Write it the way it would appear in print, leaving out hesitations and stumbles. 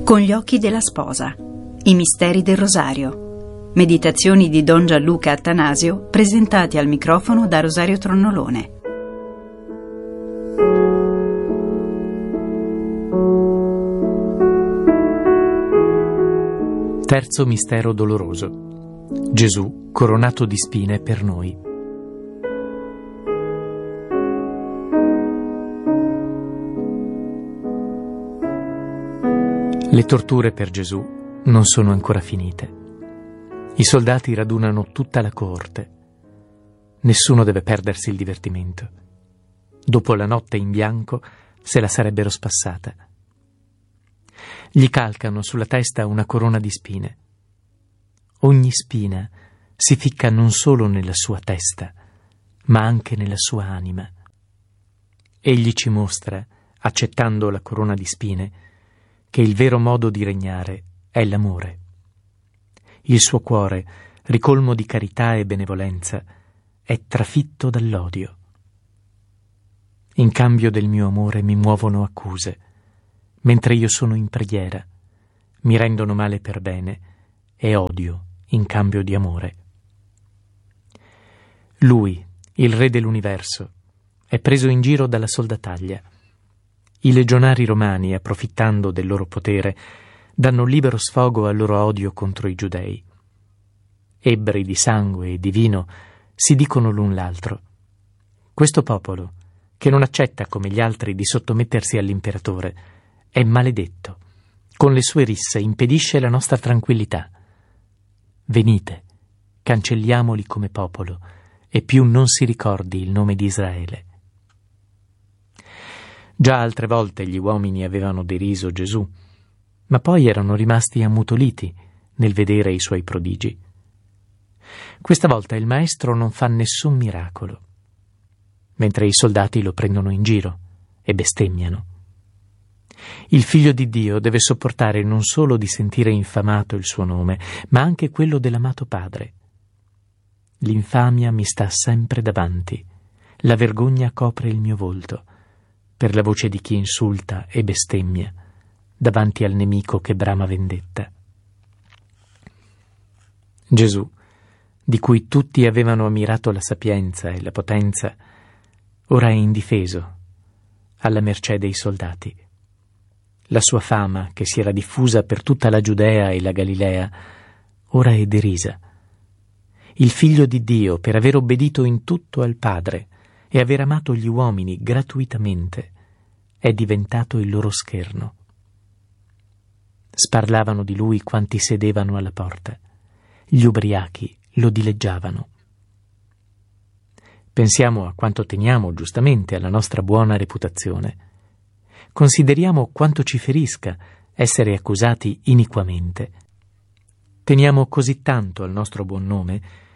Con gli occhi della sposa. I misteri del Rosario. Meditazioni di Don Gianluca Attanasio, presentati al microfono da Rosario Tronnolone. Terzo mistero doloroso. Gesù coronato di spine per noi. Le torture per Gesù non sono ancora finite. I soldati radunano tutta la coorte. Nessuno deve perdersi il divertimento. Dopo la notte in bianco se la sarebbero spassata. Gli calcano sulla testa una corona di spine. Ogni spina si ficca non solo nella sua testa, ma anche nella sua anima. Egli ci mostra, accettando la corona di spine, che il vero modo di regnare è l'amore. Il suo cuore, ricolmo di carità e benevolenza, è trafitto dall'odio. In cambio del mio amore mi muovono accuse, mentre io sono in preghiera, mi rendono male per bene e odio in cambio di amore. Lui, il re dell'universo, è preso in giro dalla soldataglia. I legionari romani, approfittando del loro potere, danno libero sfogo al loro odio contro i giudei. Ebbri di sangue e di vino si dicono l'un l'altro: questo popolo, che non accetta come gli altri di sottomettersi all'imperatore, è maledetto, con le sue risse impedisce la nostra tranquillità. Venite, cancelliamoli come popolo, e più non si ricordi il nome di Israele. Già altre volte gli uomini avevano deriso Gesù, ma poi erano rimasti ammutoliti nel vedere i suoi prodigi. Questa volta il maestro non fa nessun miracolo, mentre i soldati lo prendono in giro e bestemmiano. Il Figlio di Dio deve sopportare non solo di sentire infamato il suo nome, ma anche quello dell'amato Padre. L'infamia mi sta sempre davanti, la vergogna copre il mio volto, per la voce di chi insulta e bestemmia, davanti al nemico che brama vendetta. Gesù, di cui tutti avevano ammirato la sapienza e la potenza, ora è indifeso, alla mercé dei soldati. La sua fama, che si era diffusa per tutta la Giudea e la Galilea, ora è derisa. Il Figlio di Dio, per aver obbedito in tutto al Padre e aver amato gli uomini gratuitamente, è diventato il loro scherno. Sparlavano di lui quanti sedevano alla porta. Gli ubriachi lo dileggiavano. Pensiamo a quanto teniamo giustamente alla nostra buona reputazione. Consideriamo quanto ci ferisca essere accusati iniquamente. Teniamo così tanto al nostro buon nome